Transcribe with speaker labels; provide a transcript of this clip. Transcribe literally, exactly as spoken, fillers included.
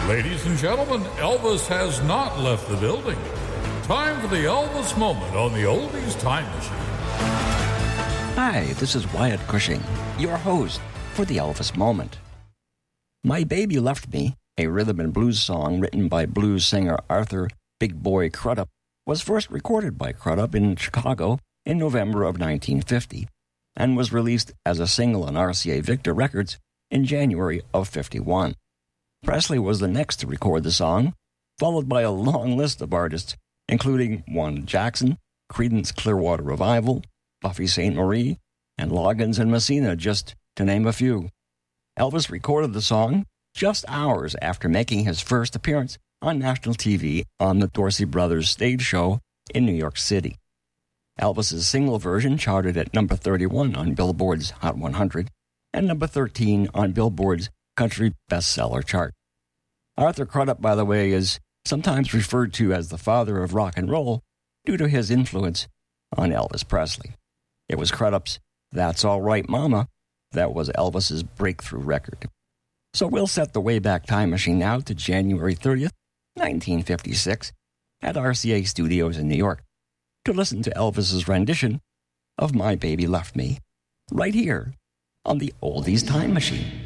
Speaker 1: Ladies and gentlemen, Elvis has not left the building. Time for the Elvis Moment on the Oldies Time Machine.
Speaker 2: Hi, this is Wyatt Cushing, your host for the Elvis Moment. My Baby Left Me, a rhythm and blues song written by blues singer Arthur Big Boy Crudup, was first recorded by Crudup in Chicago in November of nineteen fifty and was released as a single on R C A Victor Records in January of fifty-one. Presley was the next to record the song, followed by a long list of artists, including Wanda Jackson, Creedence Clearwater Revival, Buffy Sainte Marie, and Loggins and Messina, just to name a few. Elvis recorded the song just hours after making his first appearance on national T V on the Dorsey Brothers stage show in New York City. Elvis's single version charted at number thirty-one on Billboard's Hot one hundred and number thirteen on Billboard's Country Bestseller chart. Arthur Crudup, by the way, is sometimes referred to as the father of rock and roll due to his influence on Elvis Presley. It was Crudup's That's All Right Mama that was Elvis's breakthrough record. So we'll set the Wayback Time Machine now to January thirtieth, nineteen fifty-six, at R C A Studios in New York to listen to Elvis's rendition of My Baby Left Me, right here on the Oldies Time Machine.